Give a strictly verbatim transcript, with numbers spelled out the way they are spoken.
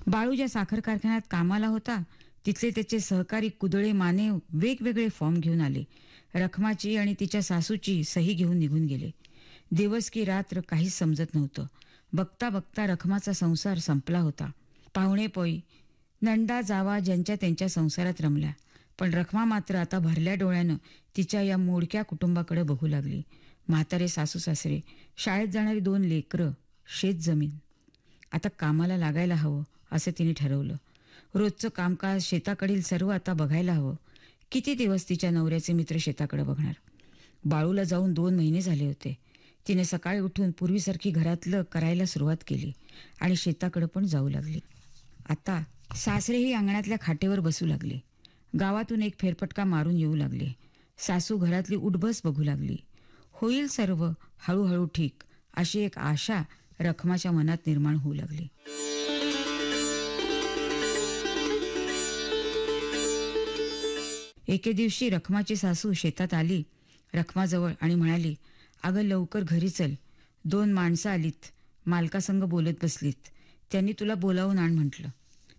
बाळू ज्या साखर कारखान्यात कामाला होता तिथले त्याचे सहकारी कुदळे मानेव वेगवेगळे फॉर्म घेऊन आले. रखमाची आणि तिच्या सासूची सही घेऊन निघून गेले. दिवस की रात्र काहीच समजत नव्हतं. बघता बघता रखमाचा संसार संपला होता. पाहुणे पोई नंदा जावा ज्यांच्या त्यांच्या संसारात रमल्या, पण रखमा मात्र आता भरल्या डोळ्यानं तिच्या या मोडक्या कुटुंबाकडे बघू लागली. म्हातारे सासू सासरे, शाळेत जाणारी दोन लेकरं, शेत जमीन. आता कामाला लागायला हवं असं तिने ठरवलं. रोजचं कामकाज, शेताकडील सर्व आता बघायला हवं. किती दिवस तिच्या नवऱ्याचे मित्र शेताकडे बघणार. बाळूला जाऊन दोन महिने झाले होते. तिने सकाळी उठून पूर्वीसारखी घरातलं करायला सुरुवात केली आणि शेताकडे पण जाऊ लागली. आता सासरेही अंगणातल्या खाटेवर बसू लागले. गावातून एक फेरफटका मारून येऊ लागले. सासू घरातली उठबस बघू लागली. होईल सर्व हळूहळू ठीक अशी एक आशा रखमाच्या मनात निर्माण होऊ लागली. एके दिवशी रखमाची सासू शेतात आली रखमाजवळ आणि म्हणाली, अगं लवकर घरी चल. दोन माणसं आलीत, मालकासंग बोलत बसलीत. त्यांनी तुला बोलावून आण म्हटलं.